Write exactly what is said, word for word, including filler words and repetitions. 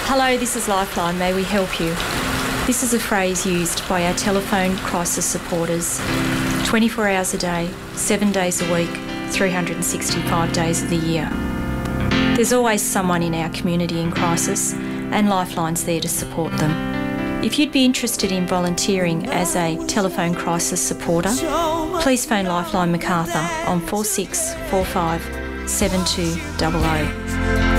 Hello, this is Lifeline. May we help you? This is a phrase used by our telephone crisis supporters twenty-four hours a day, seven days a week, three hundred sixty-five days of the year. There's always someone in our community in crisis, and Lifeline's there to support them. If you'd be interested in volunteering as a telephone crisis supporter, please phone Lifeline Macarthur on four six four five seven two zero zero.